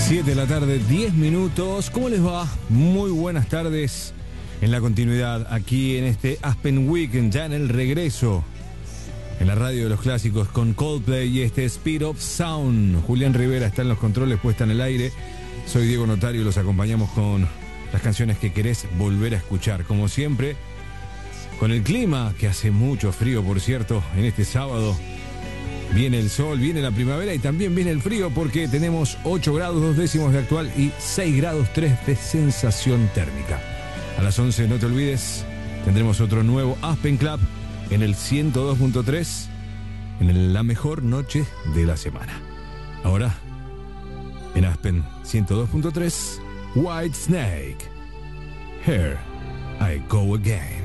7 de la tarde, 10 minutos. ¿Cómo les va? Muy buenas tardes. En la continuidad, aquí en este Aspen Weekend, ya en el regreso, en la radio de los clásicos con Coldplay y este Speed of Sound. Julián Rivera está en los controles, puesta en el aire. Soy Diego Notario y los acompañamos con las canciones que querés volver a escuchar. Como siempre, con el clima, que hace mucho frío, por cierto, en este sábado. Viene el sol, viene la primavera y también viene el frío porque tenemos 8 grados 2 décimos de actual y 6 grados 3 de sensación térmica. A las 11, no te olvides, tendremos otro nuevo Aspen Club en el 102.3 en la mejor noche de la semana. Ahora, en Aspen 102.3, White Snake. Here I go again.